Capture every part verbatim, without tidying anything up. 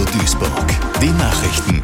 Duisburg. Die Nachrichten.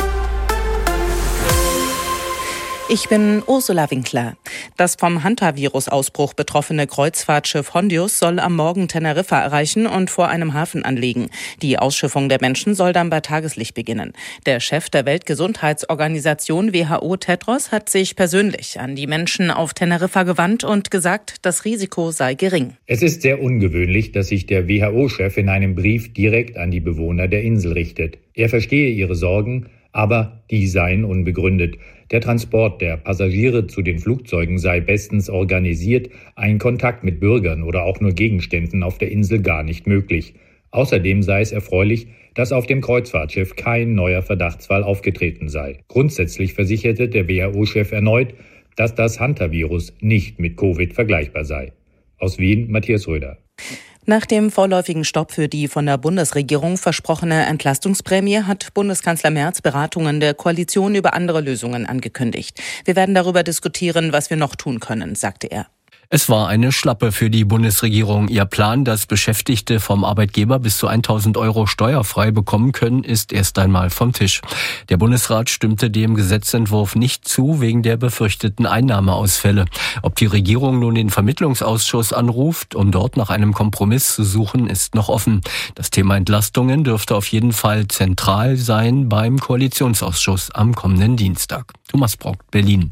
Ich bin Ursula Winkler. Das vom Hantavirus-Ausbruch betroffene Kreuzfahrtschiff Hondius soll am Morgen Teneriffa erreichen und vor einem Hafen anlegen. Die Ausschiffung der Menschen soll dann bei Tageslicht beginnen. Der Chef der Weltgesundheitsorganisation W H O Tedros hat sich persönlich an die Menschen auf Teneriffa gewandt und gesagt, das Risiko sei gering. Es ist sehr ungewöhnlich, dass sich der W H O-Chef in einem Brief direkt an die Bewohner der Insel richtet. Er verstehe ihre Sorgen, aber die seien unbegründet. Der Transport der Passagiere zu den Flugzeugen sei bestens organisiert, ein Kontakt mit Bürgern oder auch nur Gegenständen auf der Insel gar nicht möglich. Außerdem sei es erfreulich, dass auf dem Kreuzfahrtschiff kein neuer Verdachtsfall aufgetreten sei. Grundsätzlich versicherte der W H O-Chef erneut, dass das Hantavirus nicht mit Covid vergleichbar sei. Aus Wien, Matthias Röder. Nach dem vorläufigen Stopp für die von der Bundesregierung versprochene Entlastungsprämie hat Bundeskanzler Merz Beratungen der Koalition über andere Lösungen angekündigt. Wir werden darüber diskutieren, was wir noch tun können, sagte er. Es war eine Schlappe für die Bundesregierung. Ihr Plan, dass Beschäftigte vom Arbeitgeber bis zu tausend Euro steuerfrei bekommen können, ist erst einmal vom Tisch. Der Bundesrat stimmte dem Gesetzentwurf nicht zu, wegen der befürchteten Einnahmeausfälle. Ob die Regierung nun den Vermittlungsausschuss anruft, um dort nach einem Kompromiss zu suchen, ist noch offen. Das Thema Entlastungen dürfte auf jeden Fall zentral sein beim Koalitionsausschuss am kommenden Dienstag. Thomas Brock, Berlin.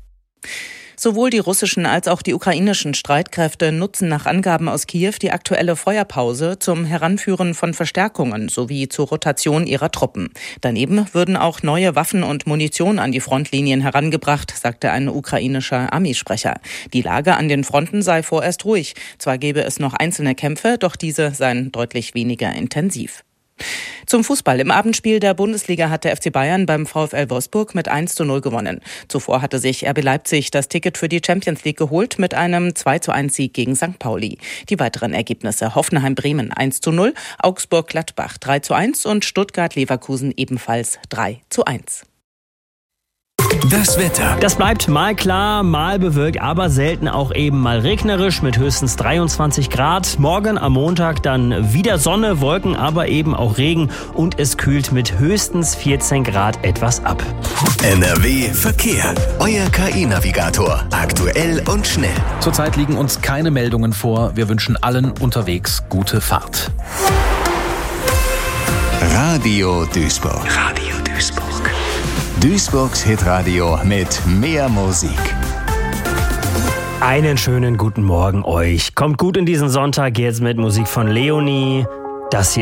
Sowohl die russischen als auch die ukrainischen Streitkräfte nutzen nach Angaben aus Kiew die aktuelle Feuerpause zum Heranführen von Verstärkungen sowie zur Rotation ihrer Truppen. Daneben würden auch neue Waffen und Munition an die Frontlinien herangebracht, sagte ein ukrainischer Armeesprecher. Die Lage an den Fronten sei vorerst ruhig. Zwar gäbe es noch einzelne Kämpfe, doch diese seien deutlich weniger intensiv. Zum Fußball. Im Abendspiel der Bundesliga hat der F C Bayern beim VfL Wolfsburg mit eins zu null gewonnen. Zuvor hatte sich R B Leipzig das Ticket für die Champions League geholt mit einem zwei zu eins Sieg gegen Sankt Pauli. Die weiteren Ergebnisse: Hoffenheim-Bremen eins zu null, Augsburg-Gladbach drei zu eins und Stuttgart-Leverkusen ebenfalls drei zu eins. Das Wetter. Das bleibt mal klar, mal bewölkt, aber selten auch eben mal regnerisch mit höchstens dreiundzwanzig Grad. Morgen am Montag dann wieder Sonne, Wolken, aber eben auch Regen und es kühlt mit höchstens vierzehn Grad etwas ab. N R W Verkehr. Euer K I-Navigator. Aktuell und schnell. Zurzeit liegen uns keine Meldungen vor. Wir wünschen allen unterwegs gute Fahrt. Radio Duisburg. Radio Duisburg. Duisburgs Hitradio mit mehr Musik. Einen schönen guten Morgen euch. Kommt gut in diesen Sonntag jetzt mit Musik von Leonie. Das hier